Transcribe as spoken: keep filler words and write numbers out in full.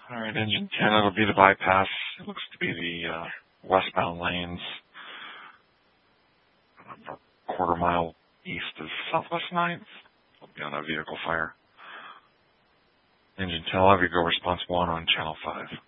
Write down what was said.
All right, engine ten, it'll be the bypass. It looks to be the uh, westbound lanes, a quarter mile east of Southwest ninth. It'll be on a vehicle fire. Engine ten, I'll have you go response one on channel five.